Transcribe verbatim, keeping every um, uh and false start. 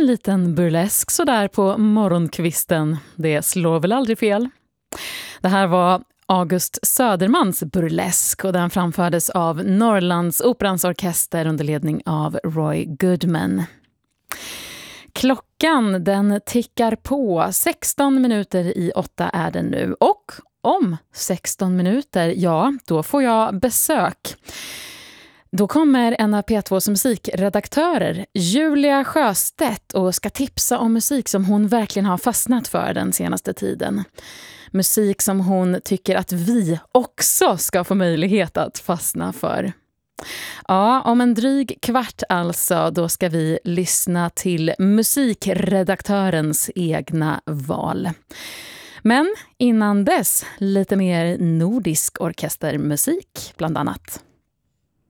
en liten burlesk sådär på morgonkvisten. Det slår väl aldrig fel. Det här var August Södermans burlesk och den framfördes av Norrlandsoperans orkester under ledning av Roy Goodman. Klockan den tickar på. sexton minuter i åtta är det nu. Och om sexton minuter, ja, då får jag besök. Då kommer en av P tvås musikredaktörer, Julia Sjöstedt, och ska tipsa om musik som hon verkligen har fastnat för den senaste tiden. Musik som hon tycker att vi också ska få möjlighet att fastna för. Ja, om en dryg kvart alltså, då ska vi lyssna till musikredaktörens egna val. Men innan dess, lite mer nordisk orkestermusik bland annat.